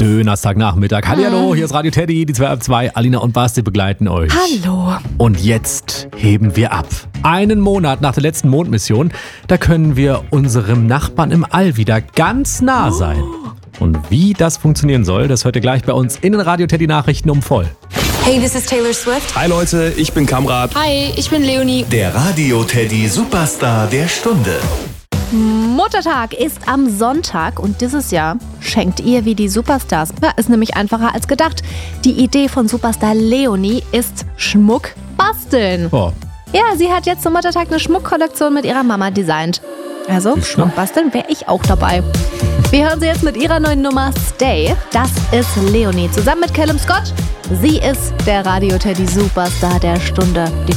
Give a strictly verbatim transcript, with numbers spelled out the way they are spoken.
Dönerstagnachmittag. Hallihallo, hier ist Radio Teddy, die zwei ab zwei. Alina und Basti begleiten euch. Hallo. Und jetzt heben wir ab. Einen Monat nach der letzten Mondmission, da können wir unserem Nachbarn im All wieder ganz nah sein. Und wie das funktionieren soll, das hört ihr gleich bei uns in den Radio Teddy Nachrichten um voll. Hey, this is Taylor Swift. Hi Leute, ich bin Kamrat. Hi, ich bin Leonie. Der Radio Teddy Superstar der Stunde. Muttertag ist am Sonntag und dieses Jahr schenkt ihr wie die Superstars. Ja, ist nämlich einfacher als gedacht. Die Idee von Superstar Leonie ist Schmuck basteln. Oh. Ja, sie hat jetzt zum Muttertag eine Schmuckkollektion mit ihrer Mama designt. Also Schmuck basteln wäre ich auch dabei. Wir hören sie jetzt mit ihrer neuen Nummer Stay. Das ist Leonie zusammen mit Callum Scott. Sie ist der Radio Teddy Superstar der Stunde. Die